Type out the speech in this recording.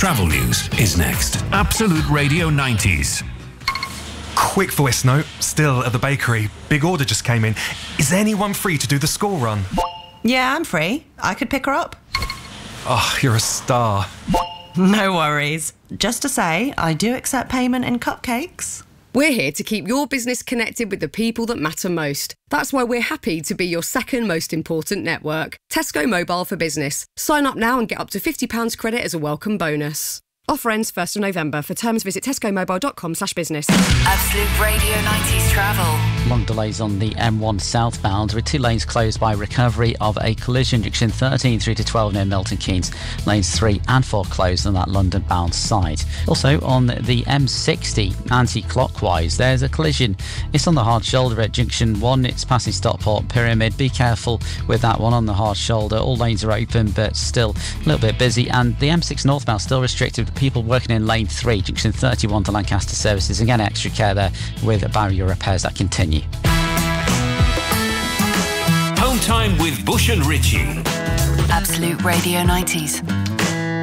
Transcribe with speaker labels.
Speaker 1: Travel news is next. Absolute Radio 90s.
Speaker 2: Quick voice note, still at the bakery. Big order just came in. Is anyone free to do the school run?
Speaker 3: Yeah, I'm free. I could pick her up.
Speaker 2: Oh, you're a star.
Speaker 3: No worries. Just to say, I do accept payment in cupcakes.
Speaker 4: We're here to keep your business connected with the people that matter most. That's why we're happy to be your second most important network. Tesco Mobile for Business. Sign up now and get up to £50 credit as a welcome bonus. Offer ends 1st of November. For terms, visit tescomobile.com/business.
Speaker 5: Absolute Radio 90s travel.
Speaker 6: Long delays on the M1 southbound with 2 lanes closed by recovery of a collision. Junction 13 through to 12 near Milton Keynes. Lanes 3 and 4 closed on that London-bound side. Also on the M60 anti-clockwise, there's a collision. It's on the hard shoulder at Junction 1. It's passing Stockport Pyramid. Be careful with that one on the hard shoulder. All lanes are open but still a little bit busy. And the M6 northbound still restricted. People working in lane 3, junction 31 to Lancaster services. Again, extra care there with barrier repairs that continue.
Speaker 1: Home time with Bush and Ritchie.
Speaker 5: Absolute Radio 90s.